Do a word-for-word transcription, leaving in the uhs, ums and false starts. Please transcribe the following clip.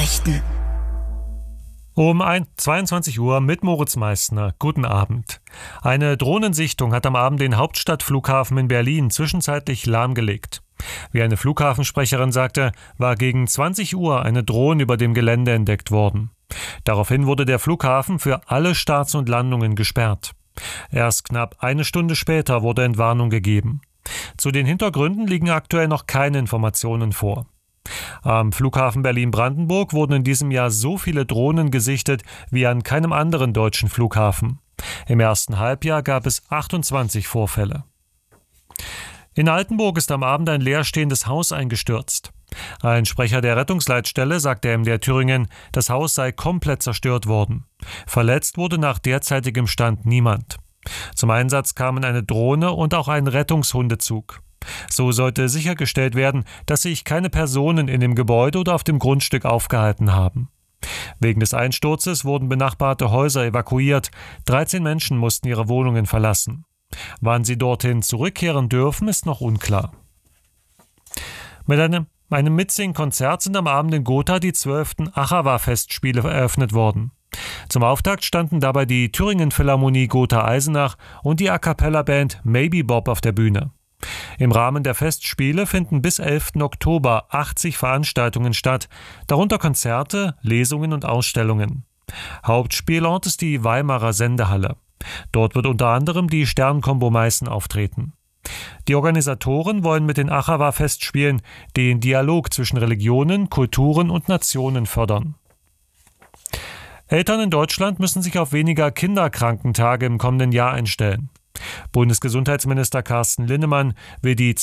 Nachrichten. Um zweiundzwanzig Uhr mit Moritz Meissner. Guten Abend. Eine Drohnensichtung hat am Abend den Hauptstadtflughafen in Berlin zwischenzeitlich lahmgelegt. Wie eine Flughafensprecherin sagte, war gegen zwanzig Uhr eine Drohne über dem Gelände entdeckt worden. Daraufhin wurde der Flughafen für alle Starts und Landungen gesperrt. Erst knapp eine Stunde später wurde Entwarnung gegeben. Zu den Hintergründen liegen aktuell noch keine Informationen vor. Am Flughafen Berlin-Brandenburg wurden in diesem Jahr so viele Drohnen gesichtet wie an keinem anderen deutschen Flughafen. Im ersten Halbjahr gab es achtundzwanzig Vorfälle. In Altenburg ist am Abend ein leerstehendes Haus eingestürzt. Ein Sprecher der Rettungsleitstelle sagte M D R Thüringen, das Haus sei komplett zerstört worden. Verletzt wurde nach derzeitigem Stand niemand. Zum Einsatz kamen eine Drohne und auch ein Rettungshundezug. So sollte sichergestellt werden, dass sich keine Personen in dem Gebäude oder auf dem Grundstück aufgehalten haben. Wegen des Einsturzes wurden benachbarte Häuser evakuiert. dreizehn Menschen mussten ihre Wohnungen verlassen. Wann sie dorthin zurückkehren dürfen, ist noch unklar. Mit einem, einem Mitsing-Konzert sind am Abend in Gotha die zwölften Achawa-Festspiele eröffnet worden. Zum Auftakt standen dabei die Thüringen Philharmonie Gotha-Eisenach und die A-Cappella-Band Maybe Bob auf der Bühne. Im Rahmen der Festspiele finden bis elften Oktober achtzig Veranstaltungen statt, darunter Konzerte, Lesungen und Ausstellungen. Hauptspielort ist die Weimarer Sendehalle. Dort wird unter anderem die Sternkombo Meißen auftreten. Die Organisatoren wollen mit den Achawa-Festspielen den Dialog zwischen Religionen, Kulturen und Nationen fördern. Eltern in Deutschland müssen sich auf weniger Kinderkrankentage im kommenden Jahr einstellen. Bundesgesundheitsminister Carsten Linnemann will die